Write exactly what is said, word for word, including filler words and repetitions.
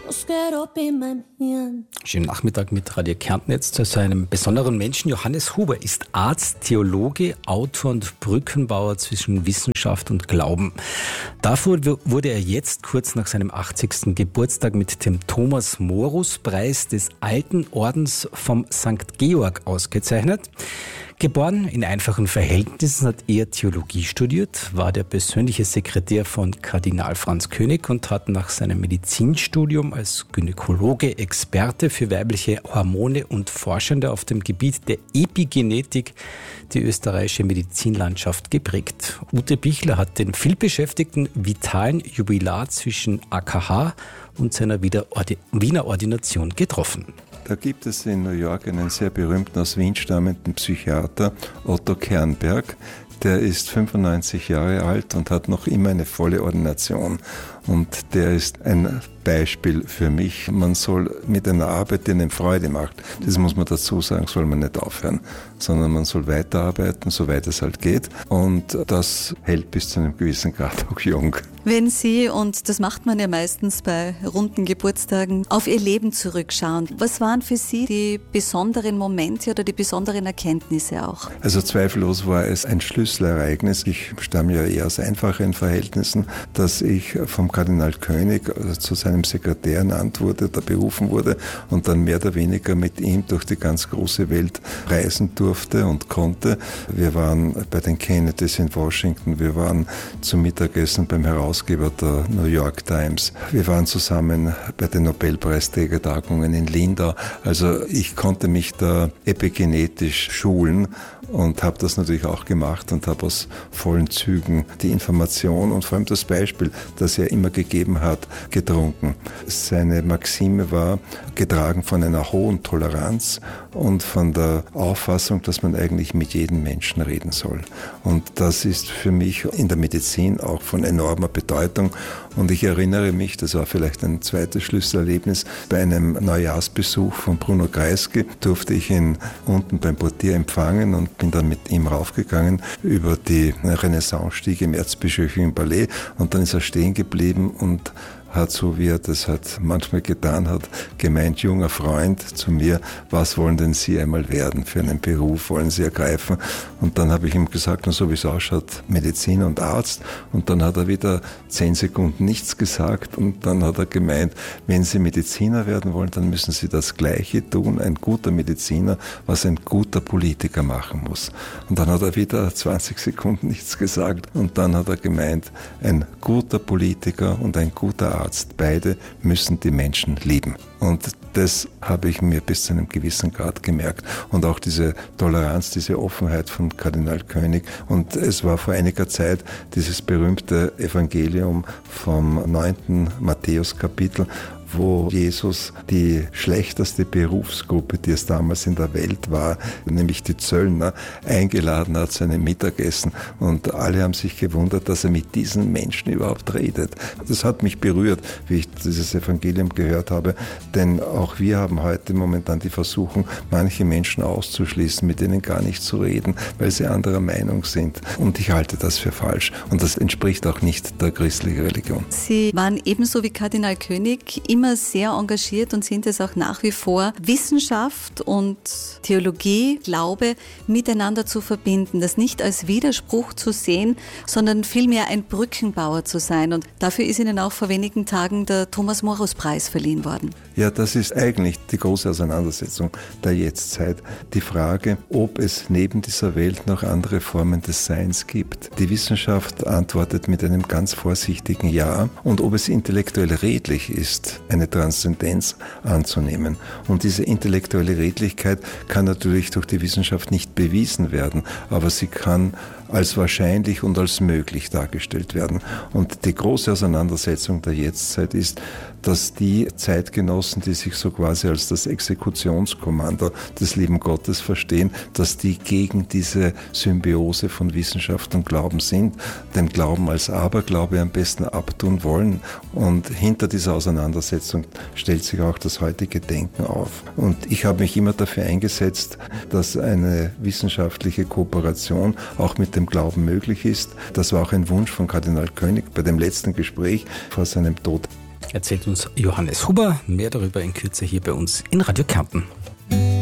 was geht ab in meinem Hirn? Schönen Nachmittag mit Radio Kärnten jetzt zu seinem besonderen Menschen. Johannes Huber ist Arzt, Theologe, Autor und Brückenbauer zwischen Wissenschaft und Glauben. Dafür wurde er jetzt kurz nach seinem achtzigsten Geburtstag mit dem Thomas-Morus-Preis des Alten Ordens vom Sankt Georg ausgezeichnet. Geboren in einfachen Verhältnissen, hat er Theologie studiert, war der persönliche Sekretär von Kardinal Franz König und hat nach seinem Medizinstudium als Gynäkologe Experte für weibliche Hormone und Forschende auf dem Gebiet der Epigenetik die österreichische Medizinlandschaft geprägt. Ute Bichler hat den vielbeschäftigten vitalen Jubilar zwischen A K H und seiner Wiener Ordination getroffen. Da gibt es in New York einen sehr berühmten aus Wien stammenden Psychiater, Otto Kernberg. Der ist fünfundneunzig Jahre alt und hat noch immer eine volle Ordination. Und der ist ein Beispiel für mich. Man soll mit einer Arbeit, die einem Freude macht, das muss man dazu sagen, soll man nicht aufhören, sondern man soll weiterarbeiten, soweit es halt geht. Und das hält bis zu einem gewissen Grad auch jung. Wenn Sie, und das macht man ja meistens bei runden Geburtstagen, auf Ihr Leben zurückschauen, was waren für Sie die besonderen Momente oder die besonderen Erkenntnisse auch? Also zweifellos war es ein Schlüsselereignis. Ich stamme ja eher aus einfachen Verhältnissen, dass ich vom Kardinal König also zu seinem Sekretär ernannt wurde, da berufen wurde und dann mehr oder weniger mit ihm durch die ganz große Welt reisen durfte und konnte. Wir waren bei den Kennedys in Washington, wir waren zum Mittagessen beim Herausgeber der New York Times, wir waren zusammen bei den Nobelpreisträgertagungen in Lindau. Also ich konnte mich da epigenetisch schulen und habe das natürlich auch gemacht und habe aus vollen Zügen die Information und vor allem das Beispiel, das er immer gegeben hat, getrunken. Seine Maxime war, getragen von einer hohen Toleranz und von der Auffassung, dass man eigentlich mit jedem Menschen reden soll. Und das ist für mich in der Medizin auch von enormer Bedeutung. Und ich erinnere mich, das war vielleicht ein zweites Schlüsselerlebnis, bei einem Neujahrsbesuch von Bruno Kreisky durfte ich ihn unten beim Portier empfangen und bin dann mit ihm raufgegangen über die Renaissance-Stiege im Erzbischöflichen Palais und dann ist er stehen geblieben und hat, so wie er das halt manchmal getan hat, gemeint, junger Freund zu mir, was wollen denn Sie einmal werden? Für einen Beruf wollen Sie ergreifen? Und dann habe ich ihm gesagt, na, so wie es ausschaut, Mediziner und Arzt. Und dann hat er wieder zehn Sekunden nichts gesagt und dann hat er gemeint, wenn Sie Mediziner werden wollen, dann müssen Sie das Gleiche tun, ein guter Mediziner, was ein guter Politiker machen muss. Und dann hat er wieder zwanzig Sekunden nichts gesagt und dann hat er gemeint, ein guter Politiker und ein guter Arzt, beide müssen die Menschen lieben. Und das habe ich mir bis zu einem gewissen Grad gemerkt. Und auch diese Toleranz, diese Offenheit von Kardinal König. Und es war vor einiger Zeit dieses berühmte Evangelium vom neunten Matthäus-Kapitel, wo Jesus die schlechteste Berufsgruppe, die es damals in der Welt war, nämlich die Zöllner, eingeladen hat zu einem Mittagessen. Und alle haben sich gewundert, dass er mit diesen Menschen überhaupt redet. Das hat mich berührt, wie ich dieses Evangelium gehört habe, denn auch wir haben heute momentan die Versuchung, manche Menschen auszuschließen, mit denen gar nicht zu reden, weil sie anderer Meinung sind. Und ich halte das für falsch. Und das entspricht auch nicht der christlichen Religion. Sie waren ebenso wie Kardinal König immer sehr engagiert und sind es auch nach wie vor, Wissenschaft und Theologie, Glaube miteinander zu verbinden, das nicht als Widerspruch zu sehen, sondern vielmehr ein Brückenbauer zu sein. Und dafür ist Ihnen auch vor wenigen Tagen der Thomas-Morus-Preis verliehen worden. Ja, das ist eigentlich die große Auseinandersetzung der Jetztzeit. Die Frage, ob es neben dieser Welt noch andere Formen des Seins gibt. Die Wissenschaft antwortet mit einem ganz vorsichtigen Ja. Und ob es intellektuell redlich ist, eine Transzendenz anzunehmen. Und diese intellektuelle Redlichkeit kann natürlich durch die Wissenschaft nicht bewiesen werden, aber sie kann als wahrscheinlich und als möglich dargestellt werden. Und die große Auseinandersetzung der Jetztzeit ist, dass die Zeitgenossen, die sich so quasi als das Exekutionskommando des lieben Gottes verstehen, dass die gegen diese Symbiose von Wissenschaft und Glauben sind, den Glauben als Aberglaube am besten abtun wollen. Und hinter dieser Auseinandersetzung stellt sich auch das heutige Denken auf. Und ich habe mich immer dafür eingesetzt, dass eine wissenschaftliche Kooperation auch mit dem Glauben möglich ist. Das war auch ein Wunsch von Kardinal König bei dem letzten Gespräch vor seinem Tod. Erzählt uns Johannes Huber. Mehr darüber in Kürze hier bei uns in Radio Kärnten.